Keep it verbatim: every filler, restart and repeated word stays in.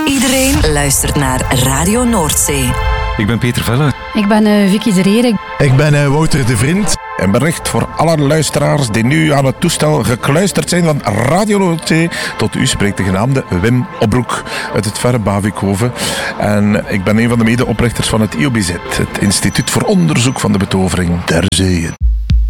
Iedereen luistert naar Radio Noordzee. Ik ben Peter Velle. Ik ben uh, Vicky de Reer. Ik ben uh, Wouter de Vriend. Een bericht voor alle luisteraars die nu aan het toestel gekluisterd zijn van Radio Noordzee. Tot u spreekt de genaamde Wim Opbroek uit het verre Bavikhoven. En ik ben een van de medeoprichters van het I O B Z, het Instituut voor Onderzoek van de Betovering der Zeeën.